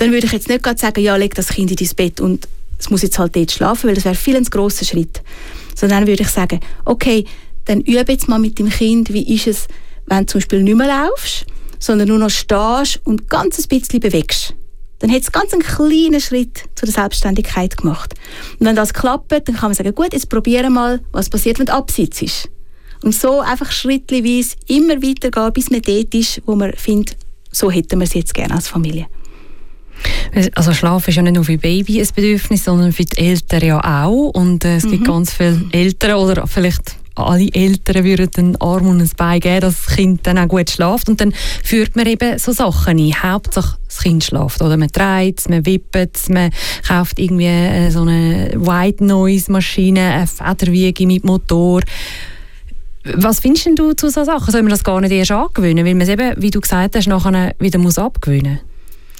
dann würde ich jetzt nicht gerade sagen, ja, leg das Kind in dein Bett und es muss jetzt halt dort schlafen, weil das wäre viel ein grosser Schritt. Sondern dann würde ich sagen, okay, dann übe jetzt mal mit dem Kind, wie ist es, wenn du zum Beispiel nicht mehr laufst, sondern nur noch stehst und ganz ein bisschen bewegst. Dann hat es ganz einen kleinen Schritt zu der Selbstständigkeit gemacht. Und wenn das klappt, dann kann man sagen, gut, jetzt probieren mal, was passiert, wenn du absitzt. Und so einfach schrittweise immer weitergehen, bis man dort ist, wo man findet, so hätten wir es jetzt gerne als Familie. Also Schlaf ist ja nicht nur für Baby ein Bedürfnis, sondern für die Eltern ja auch. Und es gibt ganz viele Eltern, oder vielleicht alle Eltern würden einen Arm und ein Bein geben, dass das Kind dann auch gut schläft. Und dann führt man eben so Sachen ein. Hauptsache das Kind schläft. Oder man dreht es, man wippt es, man kauft irgendwie so eine White-Noise-Maschine, eine Federwiege mit Motor. Was findest denn du zu solchen Sachen? Soll man das gar nicht erst angewöhnen? Weil man es eben, wie du gesagt hast, nachher wieder muss abgewöhnen muss?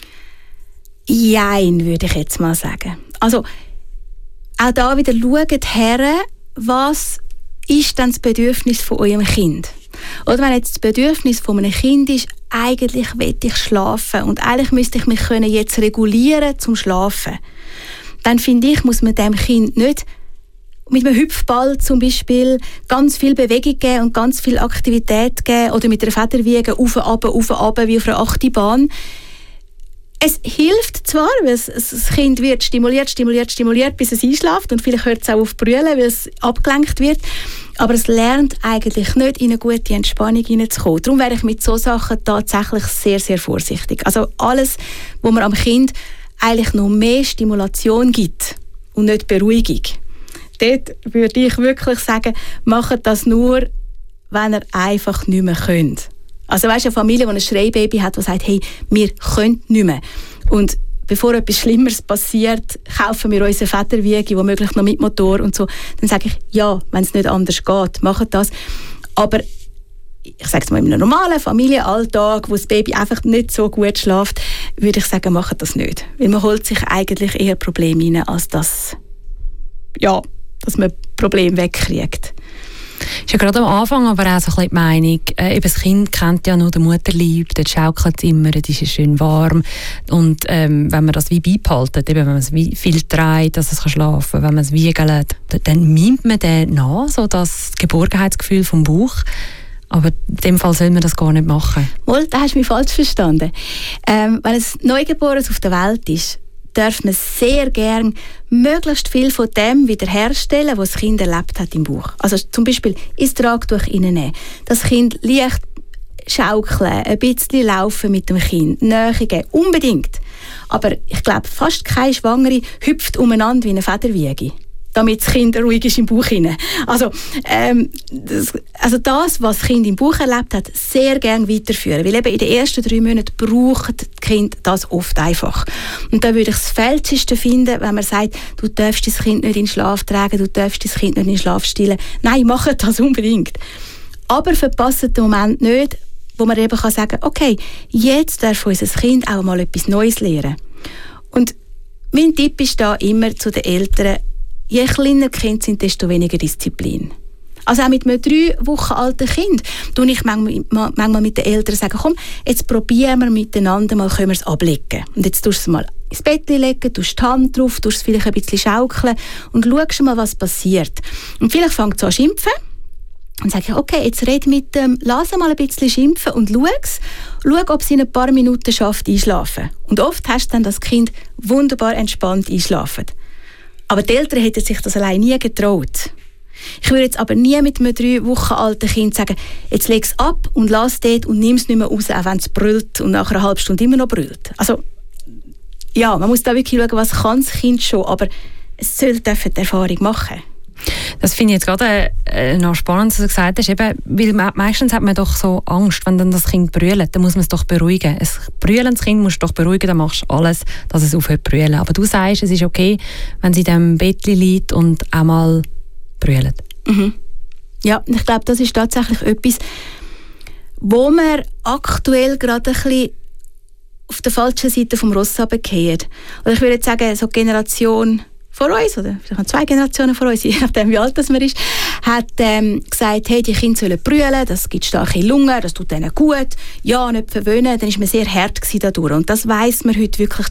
Jein, würde ich jetzt mal sagen. Also, auch da wieder schaut her, was ist denn das Bedürfnis von eurem Kind? Oder wenn jetzt das Bedürfnis von einem Kind ist, eigentlich will ich schlafen und eigentlich müsste ich mich jetzt regulieren zum Schlafen, dann finde ich, muss man dem Kind nicht mit einem Hüpfball zum Beispiel ganz viel Bewegung geben und ganz viel Aktivität geben oder mit einer Federwiege auf, wie auf einer Achterbahn. Es hilft zwar, weil das Kind wird stimuliert, bis es einschläft und vielleicht hört es auch auf zu brüllen, weil es abgelenkt wird. Aber es lernt eigentlich nicht, in eine gute Entspannung hineinzukommen. Darum wäre ich mit solchen Sachen tatsächlich sehr, sehr vorsichtig. Also alles, wo man am Kind eigentlich noch mehr Stimulation gibt und nicht Beruhigung. Dort würde ich wirklich sagen, macht das nur, wenn ihr einfach nicht mehr könnt. Also weißt du, eine Familie, die ein Schreibaby hat, die sagt, hey, wir können nicht mehr. Und bevor etwas Schlimmeres passiert, kaufen wir uns eine Federwiege, womöglich noch mit Motor und so. Dann sage ich, ja, wenn es nicht anders geht, macht das. Aber ich sage es mal, in einem normalen Familienalltag, wo das Baby einfach nicht so gut schläft, würde ich sagen, macht das nicht. Weil man holt sich eigentlich eher Probleme rein, als dass man Probleme wegkriegt. Ist ja gerade am Anfang aber auch so ein bisschen die Meinung, eben das Kind kennt ja nur den Mutterleib, dort schaukelt es immer, dort ist es schön warm. Und wenn man das wie beibehaltet, eben wenn man es wie viel dreht, dass es schlafen kann, wenn man es wiegelt, dann mimt man den nach, so das Geborgenheitsgefühl vom Bauch. Aber in dem Fall soll man das gar nicht machen. Wohl, da hast du mich falsch verstanden. Wenn ein Neugeborenes auf der Welt ist, darf man sehr gern möglichst viel von dem wiederherstellen, was das Kind erlebt hat im Bauch. Also zum Beispiel ins Tragtuch reinnehmen, das Kind leicht schaukeln, ein bisschen laufen mit dem Kind, Nähe geben, unbedingt. Aber ich glaube, fast keine Schwangere hüpft umeinander wie eine Federwiege, damit das Kind ruhig ist im Bauch hinein. Also das, was das Kind im Bauch erlebt hat, sehr gerne weiterführen. Weil eben in den ersten 3 Monaten braucht das Kind das oft einfach. Und da würde ich das Falscheste finden, wenn man sagt, du darfst das Kind nicht in den Schlaf tragen, du darfst das Kind nicht in den Schlaf stillen. Nein, macht das unbedingt. Aber verpasst den Moment nicht, wo man eben sagen kann, okay, jetzt darf unser Kind auch mal etwas Neues lernen. Und mein Tipp ist da immer zu den Eltern, je kleiner die Kinder sind, desto weniger Disziplin. Also auch mit einem 3 Wochen alten Kind tue ich manchmal mit den Eltern sagen, komm, jetzt probieren wir miteinander mal, können wir es ablegen. Und jetzt tust du es mal ins Bett legen, tust die Hand drauf, tust es vielleicht ein bisschen schaukeln und schaust mal, was passiert. Und vielleicht fängt es an zu schimpfen. Und sage ich, okay, jetzt red mit dem, lass mal ein bisschen schimpfen und schau, ob sie in ein paar Minuten schafft, einschlafen. Und oft hast du dann das Kind wunderbar entspannt einschlafen. Aber die Eltern hätten sich das allein nie getraut. Ich würde jetzt aber nie mit einem 3 Wochen alten Kind sagen, jetzt leg es ab und lass es dort und nimm es nicht mehr raus, auch wenn es brüllt und nach einer halben Stunde immer noch brüllt. Also, ja, man muss da wirklich schauen, was kann das Kind schon, aber es soll die Erfahrung machen. Das finde ich jetzt gerade noch spannend, was du gesagt hast. Eben, weil meistens hat man doch so Angst, wenn dann das Kind brüllt, dann muss man es doch beruhigen. Ein brüllendes Kind musst du doch beruhigen, dann machst du alles, dass es aufhört zu brüllen. Aber du sagst, es ist okay, wenn sie in diesem Bettchen liegt und auch mal brüllt. Mhm. Ja, ich glaube, das ist tatsächlich etwas, wo wir aktuell gerade ein bisschen auf der falschen Seite vom Ross runterfallen. Oder ich würde jetzt sagen, so Generation vor uns, oder vielleicht 2 Generationen vor uns, je nachdem wie alt das man ist, hat gesagt, hey, die Kinder sollen brüllen, das gibt starke Lungen, das tut ihnen gut, ja, nicht verwöhnen, dann war man sehr hart dadurch. Und das weiss man heute wirklich